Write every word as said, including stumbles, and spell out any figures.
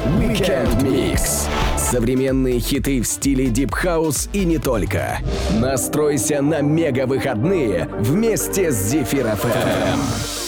Weekend Mix. Современные хиты в стиле Deep House и не только. Настройся на мега-выходные вместе с Зефир эф эм.